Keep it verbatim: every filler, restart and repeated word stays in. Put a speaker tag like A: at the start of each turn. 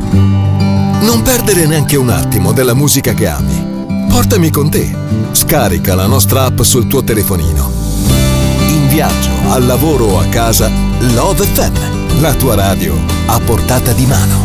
A: Non perdere neanche un attimo della musica che ami. Portami con te. Scarica la nostra app sul tuo telefonino. In viaggio, al lavoro o a casa, Love F M, la tua radio a portata di mano.